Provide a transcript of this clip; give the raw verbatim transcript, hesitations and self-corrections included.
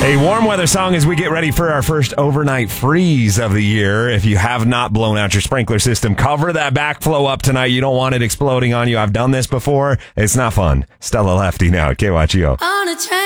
A warm weather song as we get ready for our first overnight freeze of the year. If you have not blown out your sprinkler system, cover that backflow up tonight. You don't want it exploding on you. I've done this before. It's not fun. Stella Lefty now at K Y G O. On a train.